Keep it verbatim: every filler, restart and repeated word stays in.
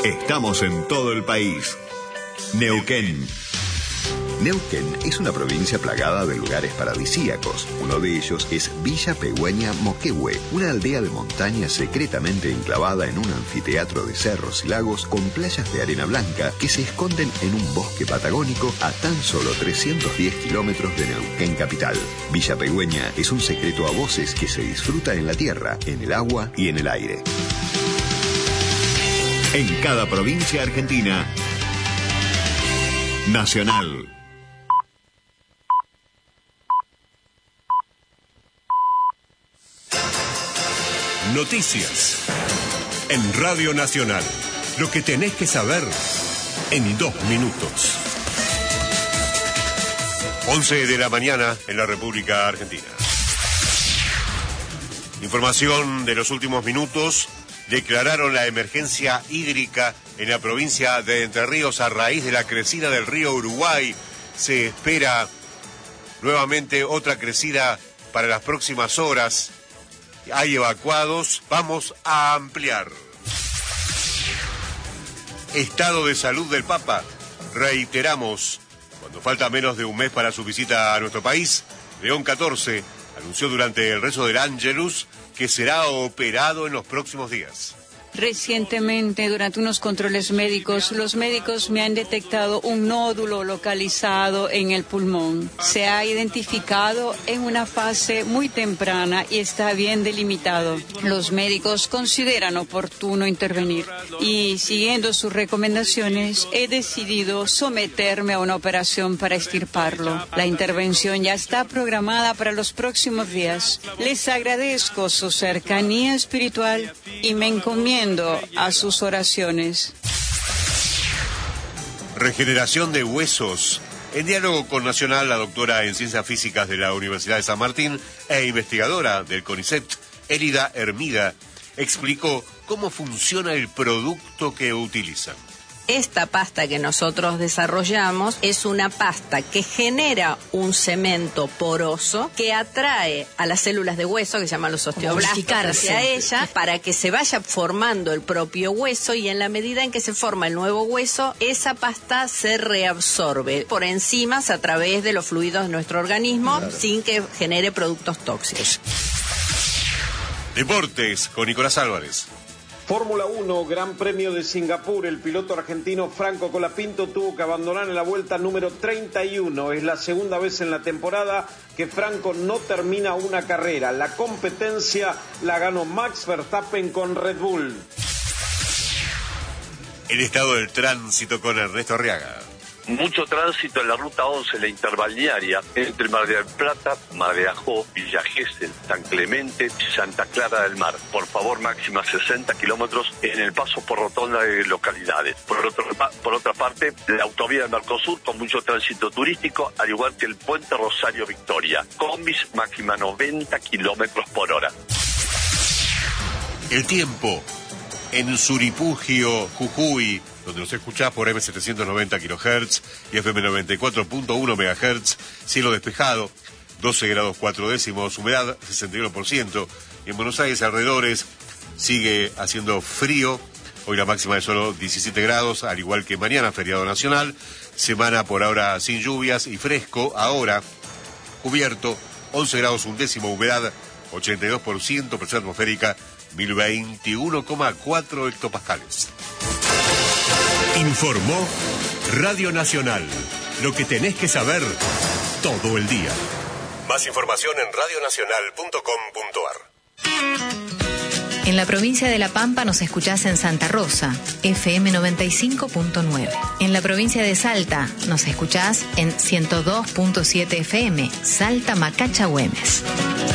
Estamos en todo el país. Neuquén. Neuquén es una provincia plagada de lugares paradisíacos. Uno de ellos es Villa Pegüeña Moquehue, una aldea de montaña secretamente enclavada en un anfiteatro de cerros y lagos con playas de arena blanca que se esconden en un bosque patagónico a tan solo trescientos diez kilómetros de Neuquén capital. Villa Pegüeña es un secreto a voces que se disfruta en la tierra, en el agua y en el aire. En cada provincia argentina, Nacional. Noticias en Radio Nacional. Lo que tenés que saber en dos minutos. once de la mañana en la República Argentina. Información de los últimos minutos. Declararon la emergencia hídrica en la provincia de Entre Ríos a raíz de la crecida del río Uruguay. Se espera nuevamente otra crecida para las próximas horas. Hay evacuados. Vamos a ampliar. Estado de salud del Papa. Reiteramos, cuando falta menos de un mes para su visita a nuestro país, León catorce anunció durante el rezo del Ángelus que será operado en los próximos días. Recientemente, durante unos controles médicos, los médicos me han detectado un nódulo localizado en el pulmón. Se ha identificado en una fase muy temprana y está bien delimitado. Los médicos consideran oportuno intervenir y, siguiendo sus recomendaciones, he decidido someterme a una operación para extirparlo. La intervención ya está programada para los próximos días. Les agradezco su cercanía espiritual y me encomiendo a sus oraciones. Regeneración de huesos. En diálogo con Nacional, la doctora en Ciencias Físicas de la Universidad de San Martín e investigadora del CONICET, Elida Hermida, explicó cómo funciona el producto que utilizan. Esta pasta que nosotros desarrollamos es una pasta que genera un cemento poroso que atrae a las células de hueso, que se llaman los osteoblastos, hacia ella, para que se vaya formando el propio hueso, y en la medida en que se forma el nuevo hueso, esa pasta se reabsorbe por enzimas a través de los fluidos de nuestro organismo, claro, sin que genere productos tóxicos. Deportes con Nicolás Álvarez. Fórmula uno, Gran Premio de Singapur. El piloto argentino Franco Colapinto tuvo que abandonar en la vuelta número treinta y uno. Es la segunda vez en la temporada que Franco no termina una carrera. La competencia la ganó Max Verstappen con Red Bull. El estado del tránsito con Ernesto Arriaga. Mucho tránsito en la ruta once, la interbalnearia, entre Mar del Plata, Mar de Ajó, Villa Gesell, San Clemente y Santa Clara del Mar. Por favor, máxima sesenta kilómetros en el paso por rotonda de localidades. Por, otro, por otra parte, la autovía del Mercosur con mucho tránsito turístico, al igual que el puente Rosario Victoria. Combis máxima noventa kilómetros por hora. El tiempo en Suripugio, Jujuy, donde nos escuchás por eme setecientos noventa kilohertz y efe eme noventa y cuatro punto uno megahertz, cielo despejado, doce grados cuatro décimos, humedad sesenta y uno por ciento, y en Buenos Aires alrededores sigue haciendo frío, hoy la máxima es solo diecisiete grados, al igual que mañana, feriado nacional, semana por ahora sin lluvias y fresco, ahora cubierto, once grados un décimo, humedad ochenta y dos por ciento, presión atmosférica mil veintiuno coma cuatro hectopascales. Informó Radio Nacional. Lo que tenés que saber todo el día. Más información en radio nacional punto com punto ar. En la provincia de La Pampa nos escuchás en Santa Rosa, efe eme noventa y cinco punto nueve. En la provincia de Salta nos escuchás en ciento dos punto siete efe eme, Salta Macacha Güemes.